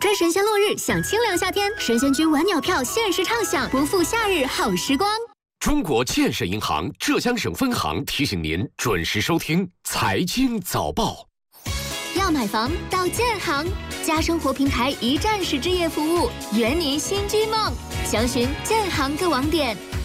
追神仙落日，享清凉夏天。神仙居晚鸟票限时畅享，不负夏日好时光。 中国建设银行浙江省分行提醒您准时收听财经早报。 要买房到建行，家生活平台一站式置业服务，圆您新居梦。详询建行各网点。